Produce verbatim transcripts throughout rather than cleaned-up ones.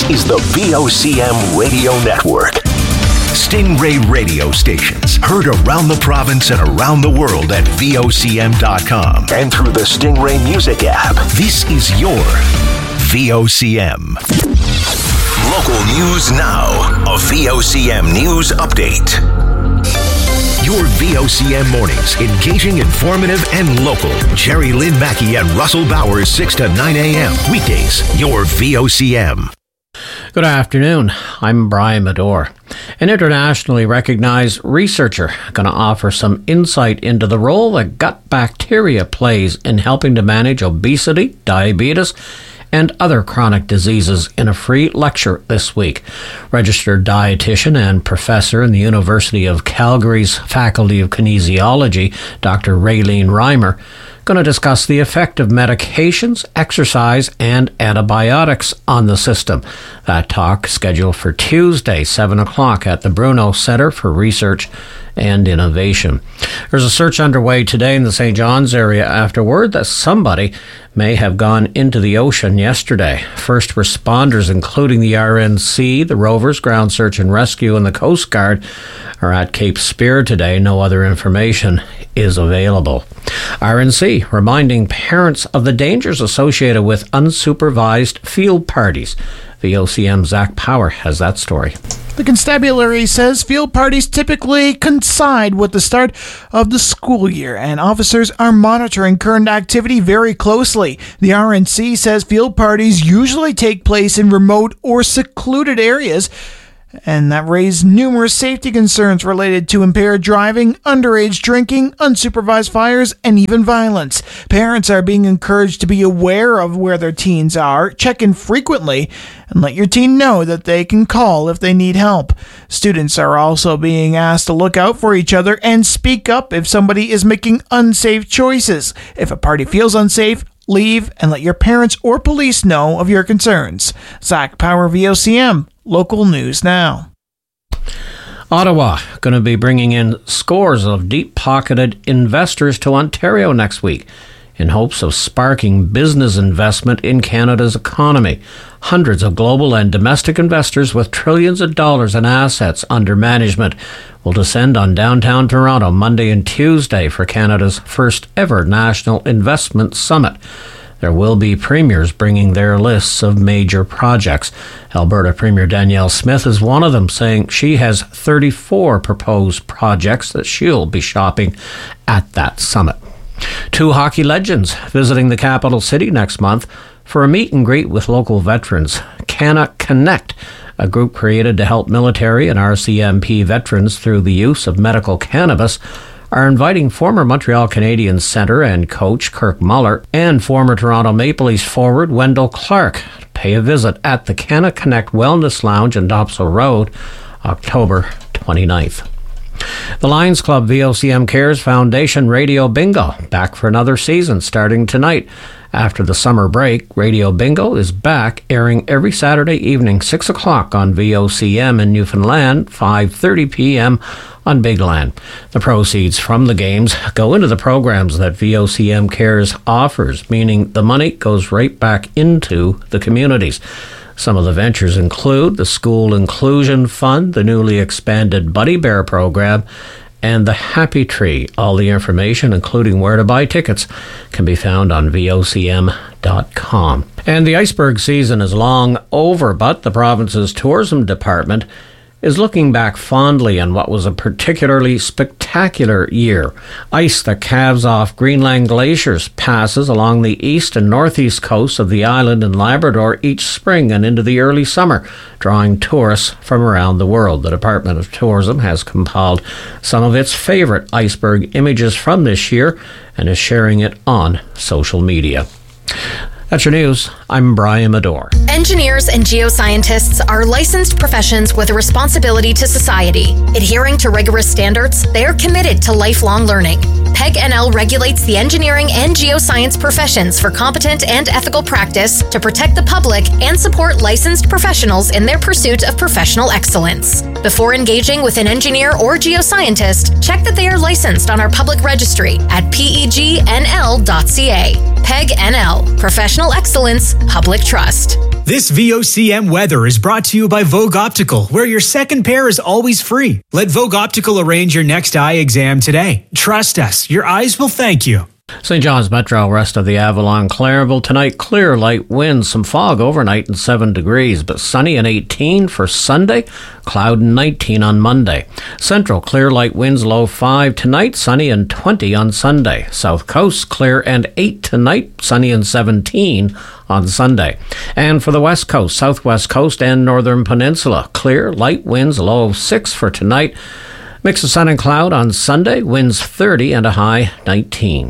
is the V O C M Radio Network. Stingray radio stations heard around the province and around the world at V O C M dot com and through the Stingray Music app. This is your V O C M. Local news now. A V O C M News Update. Your V O C M mornings, engaging, informative, and local. Jerry Lynn Mackey and Russell Bowers, six to nine a.m. Weekdays, your V O C M. Good afternoon. I'm Brian Medore, an internationally recognized researcher going to offer some insight into the role that gut bacteria plays in helping to manage obesity, diabetes, and other chronic diseases in a free lecture this week. Registered dietitian and professor in the University of Calgary's Faculty of Kinesiology, Doctor Raylene Reimer, going to discuss the effect of medications, exercise, and antibiotics on the system. That talk scheduled for Tuesday, seven o'clock at the Bruno Center for Research and Innovation. There's a search underway today in the Saint John's area after word that somebody may have gone into the ocean yesterday. First responders, including the R N C, the Rovers, Ground Search and Rescue, and the Coast Guard, are at Cape Spear today. No other information is available. R N C reminding parents of the dangers associated with unsupervised field parties. V O C M Zach Power has that story. The constabulary says field parties typically coincide with the start of the school year, and officers are monitoring current activity very closely. The R N C says field parties usually take place in remote or secluded areas, and that raised numerous safety concerns related to impaired driving, underage drinking, unsupervised fires, and even violence. Parents are being encouraged to be aware of where their teens are, check in frequently, and let your teen know that they can call if they need help. Students are also being asked to look out for each other and speak up if somebody is making unsafe choices. If a party feels unsafe, leave and let your parents or police know of your concerns. Zach Power, V O C M. Local news now. Ottawa going to be bringing in scores of deep-pocketed investors to Ontario next week in hopes of sparking business investment in Canada's economy. Hundreds of global and domestic investors with trillions of dollars in assets under management will descend on downtown Toronto Monday and Tuesday for Canada's first ever National Investment Summit. There will be premiers bringing their lists of major projects. Alberta Premier Danielle Smith is one of them, saying she has thirty-four proposed projects that she'll be shopping at that summit. Two hockey legends visiting the capital city next month for a meet and greet with local veterans. Canna Connect, a group created to help military and R C M P veterans through the use of medical cannabis, are inviting former Montreal Canadiens center and coach Kirk Muller and former Toronto Maple Leafs forward Wendell Clark to pay a visit at the Canna Connect Wellness Lounge in Dopsail Road, October twenty-ninth. The Lions Club V O C M Cares Foundation Radio Bingo back for another season starting tonight. After the summer break, Radio Bingo is back, airing every Saturday evening, six o'clock on V O C M in Newfoundland, five thirty p.m. on Big Land. The proceeds from the games go into the programs that V O C M Cares offers, meaning the money goes right back into the communities. Some of the ventures include the School Inclusion Fund, the newly expanded Buddy Bear program, and the Happy Tree. All the information, including where to buy tickets, can be found on V O C M dot com. And the iceberg season is long over, but the province's tourism department is looking back fondly on what was a particularly spectacular year. Ice that calves off Greenland glaciers passes along the east and northeast coasts of the island and Labrador each spring and into the early summer, drawing tourists from around the world. The Department of Tourism has compiled some of its favorite iceberg images from this year and is sharing it on social media. That's your news. I'm Brian Medore. Engineers and geoscientists are licensed professions with a responsibility to society. Adhering to rigorous standards, they are committed to lifelong learning. P E G N L regulates the engineering and geoscience professions for competent and ethical practice to protect the public and support licensed professionals in their pursuit of professional excellence. Before engaging with an engineer or geoscientist, check that they are licensed on our public registry at P E G N L dot C A. P E G N L, Professional Excellence, Public Trust. This V O C M weather is brought to you by Vogue Optical, where your second pair is always free. Let Vogue Optical arrange your next eye exam today. Trust us, your eyes will thank you. Saint John's Metro, west of the Avalon, Clareville. Tonight, clear, light winds, some fog overnight and seven degrees, but sunny and eighteen for Sunday, cloud and nineteen on Monday. Central, clear, light winds, low five tonight, sunny and twenty on Sunday. South Coast, clear and eight tonight, sunny and seventeen on Sunday. And for the West Coast, Southwest Coast and Northern Peninsula, clear, light winds, low six for tonight. Mix of sun and cloud on Sunday, winds thirty and a high nineteen.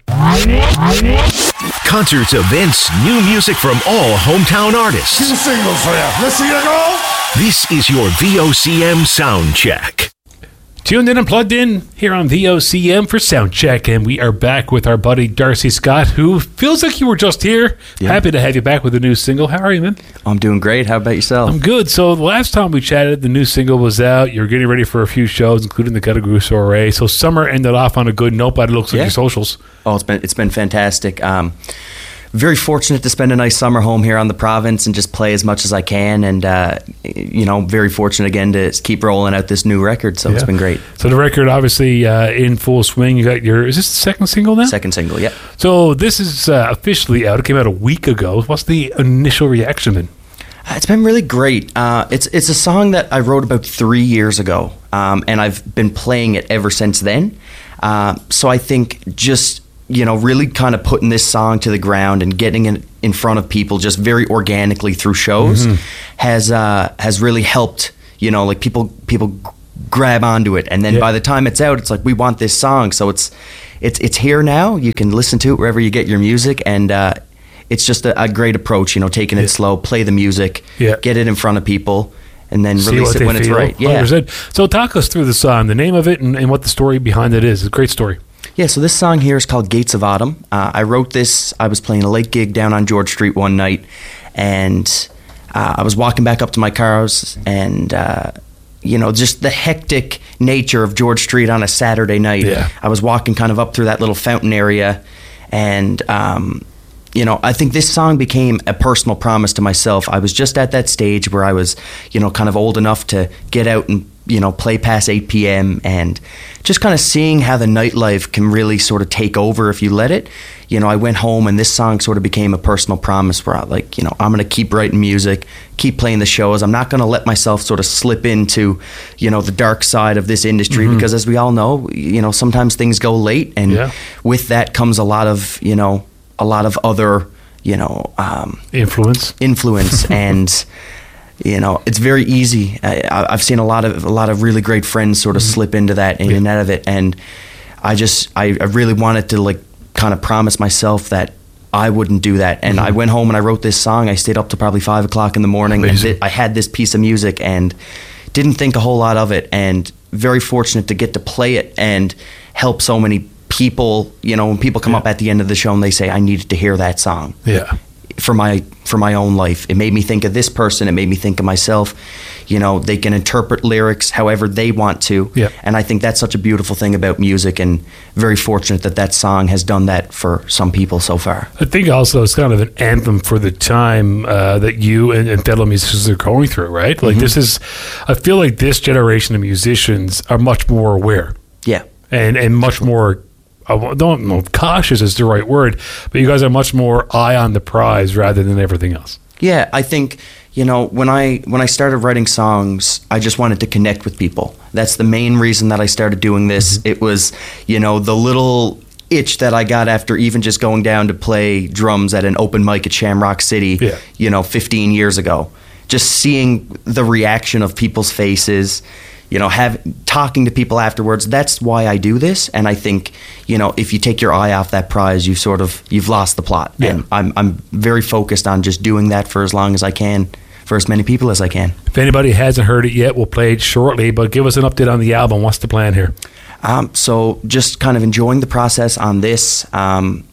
Concerts, events, new music from all hometown artists. Two singles for you. Let's see you go. This is your V O C M Sound Check. Tuned in and plugged in here on V O C M for Sound Check, and we are back with our buddy Darcy Scott, who feels like you were just here. Yeah. Happy to have you back with a new single. How are you, man? I'm doing great. How about yourself? I'm good. So the last time we chatted, the new single was out. You're getting ready for a few shows, including the Gutagoo Soiree. So summer ended off on a good note by the looks of yeah. your socials. Oh, it's been it's been fantastic. Um, very fortunate to spend a nice summer home here on the province and just play as much as I can. And, uh, you know, very fortunate again to keep rolling out this new record. So yeah. It's been great. So the record, obviously, uh, in full swing. You got your, is this the second single now? Second single, yeah. So this is uh, officially out. It came out a week ago. What's the initial reaction been? It's been really great. Uh, it's it's a song that I wrote about three years ago, um, and I've been playing it ever since then. Uh, so I think just, you know, really kind of putting this song to the ground and getting it in front of people just very organically through shows mm-hmm. has uh, has really helped. You know, like people people grab onto it, and then yeah. by the time it's out, it's like, we want this song. So it's it's it's here now. You can listen to it wherever you get your music, and uh, it's just a, a great approach. You know, taking yeah. it slow, play the music, yeah. get it in front of people, and then See release it when feel. it's right. Yeah. one hundred percent. So talk us through the song, the name of it, and, and what the story behind it is. It's a great story. Yeah, so this song here is called Gates of Autumn. Uh, I wrote this, I was playing a late gig down on George Street one night, and uh, I was walking back up to my cars, and, uh, you know, just the hectic nature of George Street on a Saturday night. Yeah. I was walking kind of up through that little fountain area, and, um, you know, I think this song became a personal promise to myself. I was just at that stage where I was, you know, kind of old enough to get out and, you know, play past eight p.m. and just kind of seeing how the nightlife can really sort of take over if you let it. You know, I went home and this song sort of became a personal promise where I, like, you know, I'm going to keep writing music, keep playing the shows. I'm not going to let myself sort of slip into, you know, the dark side of this industry mm-hmm. because as we all know, you know, sometimes things go late, and yeah. with that comes a lot of, you know, a lot of other, you know, um, influence, influence, and you know, it's very easy. I, I've seen a lot of a lot of really great friends sort of mm-hmm. slip into that, in yeah. and out of it, and I just I, I really wanted to like kind of promise myself that I wouldn't do that. And mm-hmm. I went home and I wrote this song. I stayed up till probably five o'clock in the morning. Amazing. And th- I had this piece of music and didn't think a whole lot of it, and very fortunate to get to play it and help so many people. You know, when people come yeah. up at the end of the show and they say, I needed to hear that song. Yeah. For my for my own life, it made me think of this person. It made me think of myself. You know, they can interpret lyrics however they want to, yeah. and I think that's such a beautiful thing about music. And very fortunate that that song has done that for some people so far. I think also it's kind of an anthem for the time uh, that you and, and fellow musicians are going through, right? Like mm-hmm. this is, I feel like this generation of musicians are much more aware, yeah, and and much more. I don't know if cautious is the right word, but you guys are much more eye on the prize rather than everything else. Yeah, I think, you know, when I when I started writing songs, I just wanted to connect with people. That's the main reason that I started doing this. Mm-hmm. It was, you know, the little itch that I got after even just going down to play drums at an open mic at Shamrock City, yeah. you know, fifteen years ago. Just seeing the reaction of people's faces, you know, have talking to people afterwards. That's why I do this. And I think, you know, if you take your eye off that prize, you sort of you've lost the plot. Yeah. And I'm I'm very focused on just doing that for as long as I can, for as many people as I can. If anybody hasn't heard it yet, we'll play it shortly. But give us an update on the album. What's the plan here? Um, so just kind of enjoying the process on this. Um,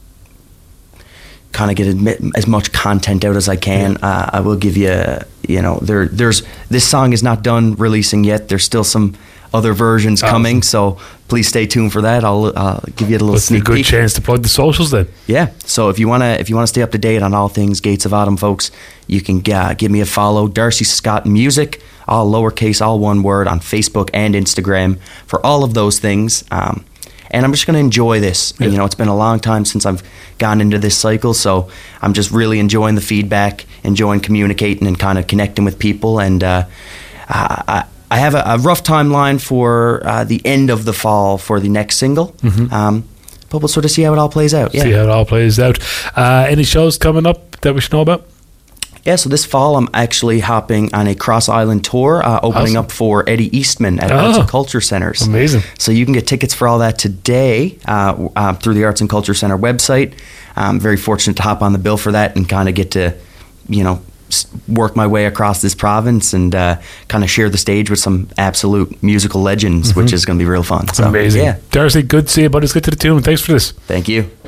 kind of get as much content out as I can. Yeah. Uh, I will give you, you know, there, there's this song is not done releasing yet. There's still some other versions Awesome. coming. So please stay tuned for that. I'll uh, give you a little What's a sneak good peek. chance to plug the socials then? Yeah. So if you wanna if you wanna stay up to date on all things Gates of Autumn, folks, you can uh, give me a follow. Darcy Scott Music, all lowercase, all one word, on Facebook and Instagram for all of those things. Um, and I'm just gonna enjoy this. Yeah. You know, it's been a long time since I've gone into this cycle, so I'm just really enjoying the feedback, enjoying communicating and kind of connecting with people. And uh, I, I have a, a rough timeline for uh, the end of the fall for the next single. Mm-hmm. Um, but we'll sort of see how it all plays out. Yeah. See how it all plays out. Uh, any shows coming up that we should know about? Yeah, so this fall I'm actually hopping on a Cross Island tour, uh, opening Awesome. up for Eddie Eastman at Oh. Arts and Culture Centers. Amazing. So you can get tickets for all that today uh, uh, through the Arts and Culture Center website. I'm very fortunate to hop on the bill for that and kind of get to, you know, s- work my way across this province and uh, kind of share the stage with some absolute musical legends, which is going to be real fun. So, Amazing. Yeah, Darcy, good to see you, buddy. Let's get to the tune. Thanks for this. thank you.